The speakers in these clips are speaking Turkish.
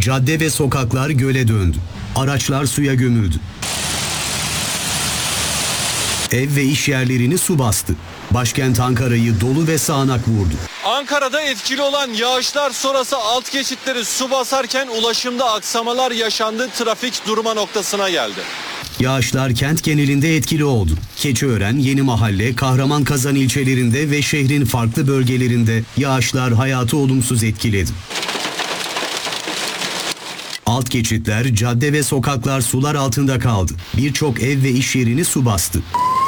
cadde ve sokaklar göle döndü. Araçlar suya gömüldü. Ev ve iş yerlerini su bastı. Başkent Ankara'yı dolu ve sağanak vurdu. Ankara'da etkili olan yağışlar sonrası alt geçitleri su basarken ulaşımda aksamalar yaşandı. Trafik durma noktasına geldi. Yağışlar kent genelinde etkili oldu. Keçiören, Yenimahalle, Kahramanmaraş ilçelerinde ve şehrin farklı bölgelerinde yağışlar hayatı olumsuz etkiledi. Alt geçitler, cadde ve sokaklar sular altında kaldı. Birçok ev ve iş yerini su bastı.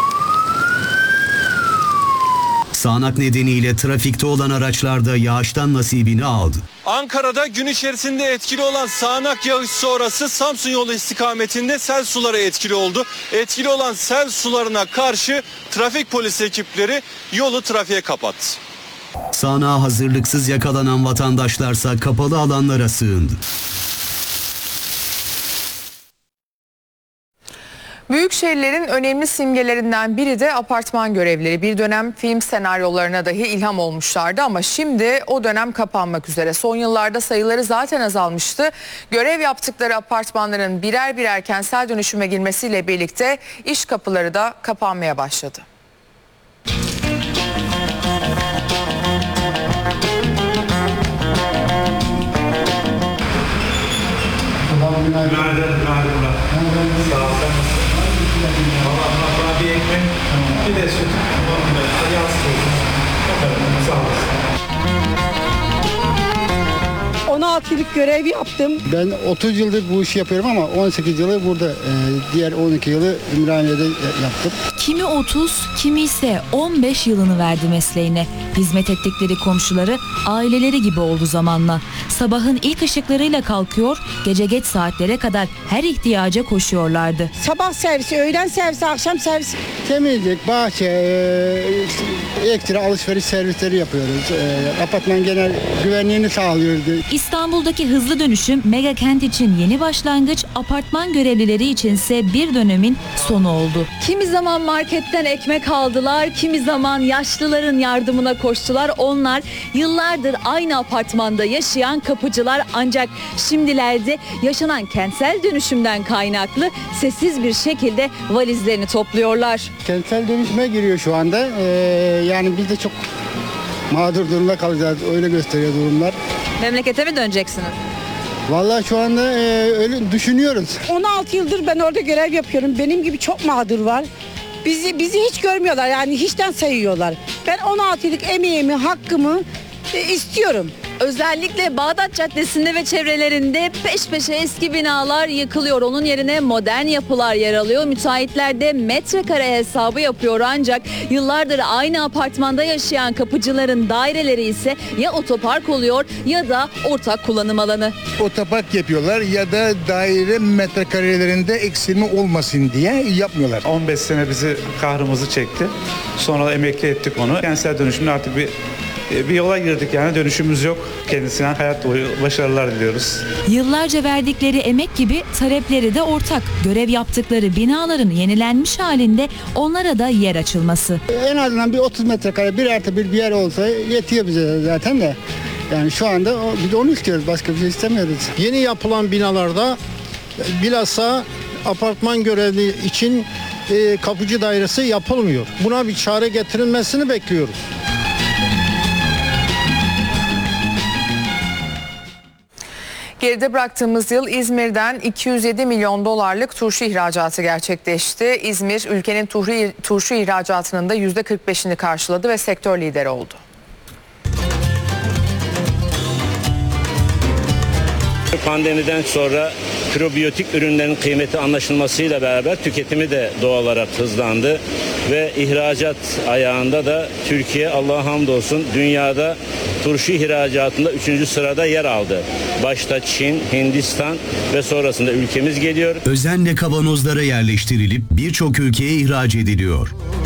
Sağanak nedeniyle trafikte olan araçlar da yağıştan nasibini aldı. Ankara'da gün içerisinde etkili olan sağanak yağış sonrası Samsun yolu istikametinde sel suları etkili oldu. Etkili olan sel sularına karşı trafik polisi ekipleri yolu trafiğe kapattı. Sağanağa hazırlıksız yakalanan vatandaşlarsa kapalı alanlara sığındı. Büyük şehirlerin önemli simgelerinden biri de apartman görevlileri. Bir dönem film senaryolarına dahi ilham olmuşlardı ama şimdi o dönem kapanmak üzere. Son yıllarda sayıları zaten azalmıştı. Görev yaptıkları apartmanların birer birer kentsel dönüşüme girmesiyle birlikte iş kapıları da kapanmaya başladı. Bana bir ekmek, bir de süt, sağ olasın. 16 yıllık görev yaptım. Ben 30 yıldır bu işi yapıyorum ama 18 yılı burada, diğer 12 yılı Ümraniye'de yaptım. Kimi 30, kimi ise 15 yılını verdi mesleğine. Hizmet ettikleri komşuları aileleri gibi oldu zamanla. Sabahın ilk ışıklarıyla kalkıyor, gece geç saatlere kadar her ihtiyaca koşuyorlardı. Sabah servisi, öğlen servisi, akşam servisi. Temizlik, bahçe, ekstra alışveriş servisleri yapıyoruz. Apartman genel güvenliğini sağlıyoruz. İstanbul'daki hızlı dönüşüm mega kent için yeni başlangıç, apartman görevlileri içinse bir dönemin sonu oldu. Kimi zaman marketten ekmek aldılar, kimi zaman yaşlıların yardımına koştular. Onlar yıllardır aynı apartmanda yaşayan kapıcılar, ancak şimdilerde yaşanan kentsel dönüşümden kaynaklı sessiz bir şekilde valizlerini topluyorlar. Kentsel dönüşüme giriyor şu anda. Yani biz de çok mağdur durumda kalacağız. Öyle gösteriyor durumlar. Memlekete mi döneceksiniz? Vallahi şu anda öyle düşünüyoruz. 16 yıldır ben orada görev yapıyorum. Benim gibi çok mağdur var. Bizi hiç görmüyorlar, yani hiçten sayıyorlar. Ben 16 yıllık emeğimi, hakkımı istiyorum. Özellikle Bağdat Caddesi'nde ve çevrelerinde peş peşe eski binalar yıkılıyor. Onun yerine modern yapılar yer alıyor. Müteahhitler de metrekare hesabı yapıyor, ancak yıllardır aynı apartmanda yaşayan kapıcıların daireleri ise ya otopark oluyor ya da ortak kullanım alanı. Otopark yapıyorlar ya da daire metrekarelerinde eksilme olmasın diye yapmıyorlar. 15 sene bizi kahrımızı çekti. Sonra da emekli ettik onu. Kentsel dönüşümde artık bir yola girdik, yani dönüşümüz yok. Kendisine hayat boyu başarılar diliyoruz. Yıllarca verdikleri emek gibi talepleri de ortak. Görev yaptıkları binaların yenilenmiş halinde onlara da yer açılması. En azından bir 30 metrekare, bir artı bir yer olsa yetiyor bize zaten de. Yani şu anda biz onu istiyoruz, başka bir şey istemiyoruz. Yeni yapılan binalarda bilhassa apartman görevli için kapıcı dairesi yapılmıyor. Buna bir çare getirilmesini bekliyoruz. Geride bıraktığımız yıl İzmir'den 207 milyon dolarlık turşu ihracatı gerçekleşti. İzmir ülkenin turşu ihracatının da %45'ini karşıladı ve sektör lideri oldu. Pandemiden sonra probiyotik ürünlerin kıymeti anlaşılmasıyla beraber tüketimi de doğal olarak hızlandı ve ihracat ayağında da Türkiye, Allah'a hamdolsun, dünyada turşu ihracatında 3. sırada yer aldı. Başta Çin, Hindistan ve sonrasında ülkemiz geliyor. Özenle kavanozlara yerleştirilip birçok ülkeye ihraç ediliyor.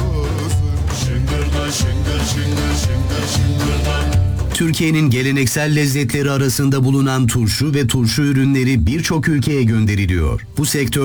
Türkiye'nin geleneksel lezzetleri arasında bulunan turşu ve turşu ürünleri birçok ülkeye gönderiliyor. Bu sektör